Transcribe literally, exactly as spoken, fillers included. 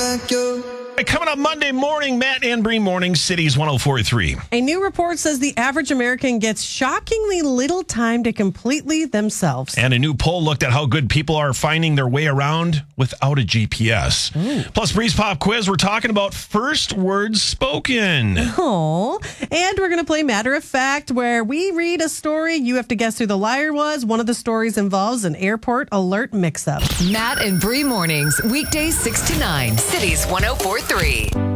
back your... Coming up Monday morning, Matt and Bree Morning, Cities one oh four point three. A new report says the average American gets shockingly little time to completely themselves. And a new poll looked at how good people are finding their way around without a G P S. Ooh. Plus, Bree's Pop Quiz, we're talking about first words spoken. Oh, and we're going to play Matter of Fact, where we read a story. You have to guess who the liar was. One of the stories involves an airport alert mix-up. Matt and Bree Mornings, weekdays six to nine, Cities one oh four point three.